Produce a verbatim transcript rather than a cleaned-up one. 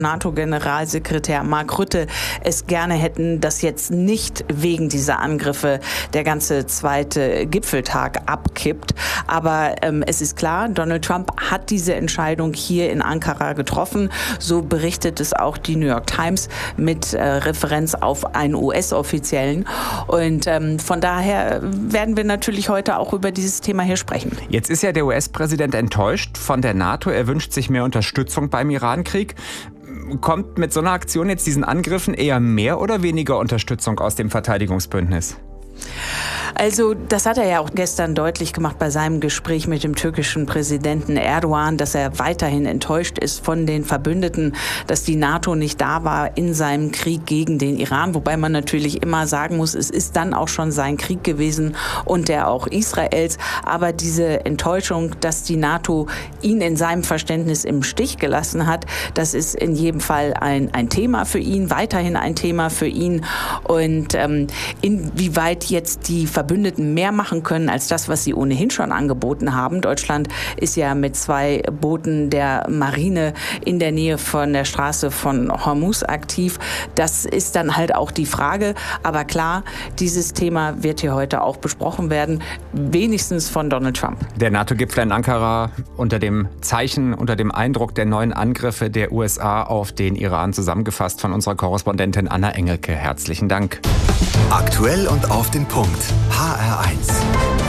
NATO-Generalsekretär Mark Rutte es gerne hätten, dass jetzt nicht wegen dieser Angriffe der ganze zweite Gipfeltag abkippt. Aber ähm, es ist klar, Donald Trump hat diese Entscheidung hier in Ankara getroffen. So berichtet es auch die New York Times mit äh, Referenz auf einen U S-Offiziellen. Und ähm, von daher werden wir natürlich heute auch über dieses Thema hier sprechen. Jetzt ist ja der U S-Präsident enttäuscht von der NATO. Er wünscht sich mehr Unterstützung beim Irankrieg. Kommt mit so einer Aktion jetzt diesen Angriffen eher mehr oder weniger Unterstützung aus dem Verteidigungsbündnis? Also das hat er ja auch gestern deutlich gemacht bei seinem Gespräch mit dem türkischen Präsidenten Erdogan, dass er weiterhin enttäuscht ist von den Verbündeten, dass die NATO nicht da war in seinem Krieg gegen den Iran. Wobei man natürlich immer sagen muss, es ist dann auch schon sein Krieg gewesen und der auch Israels. Aber diese Enttäuschung, dass die NATO ihn in seinem Verständnis im Stich gelassen hat, das ist in jedem Fall ein, ein Thema für ihn, weiterhin ein Thema für ihn. Und ähm, inwieweit jetzt die Verbündeten mehr machen können als das, was sie ohnehin schon angeboten haben. Deutschland ist ja mit zwei Booten der Marine in der Nähe von der Straße von Hormuz aktiv. Das ist dann halt auch die Frage. Aber klar, dieses Thema wird hier heute auch besprochen werden, wenigstens von Donald Trump. Der NATO-Gipfel in Ankara unter dem Zeichen, unter dem Eindruck der neuen Angriffe der U S A auf den Iran, zusammengefasst von unserer Korrespondentin Anna Engelke. Herzlichen Dank. Aktuell und auf den Punkt. H R eins.